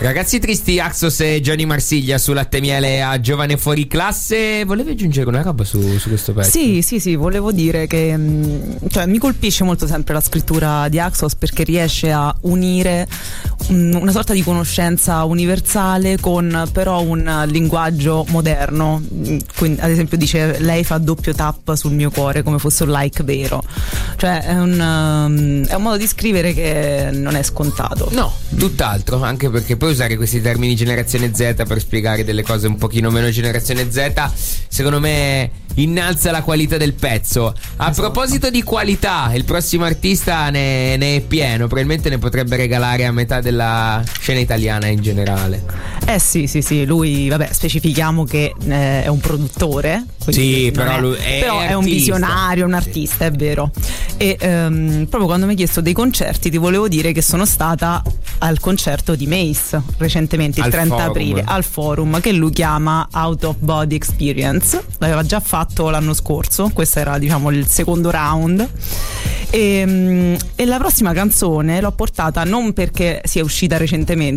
Ragazzi tristi, Axos e Johnny Marsiglia su Latte Miele a Giovane Fuori Classe. Volevi aggiungere una roba su questo pezzo? Sì, volevo dire che mi colpisce molto sempre la scrittura di Axos, perché riesce a unire una sorta di conoscenza universale con però un linguaggio moderno. Quindi, ad esempio, dice: lei fa doppio tap sul mio cuore come fosse un like vero. Cioè è un modo di scrivere che non è scontato. No, tutt'altro, anche perché poi usare questi termini generazione Z per spiegare delle cose un pochino meno generazione Z, secondo me innalza la qualità del pezzo. A proposito di qualità, il prossimo artista ne è pieno, probabilmente ne potrebbe regalare a metà della scena italiana in generale. Sì, lui, vabbè, specifichiamo che è un produttore. Sì, però lui è un visionario, un artista, è vero. E proprio quando mi hai chiesto dei concerti, ti volevo dire che sono stata al concerto di Mace recentemente, il 30 aprile, al Forum, che lui chiama Out of Body Experience. L'aveva già fatto l'anno scorso, questo era diciamo il secondo round. E la prossima canzone l'ho portata non perché sia uscita recentemente,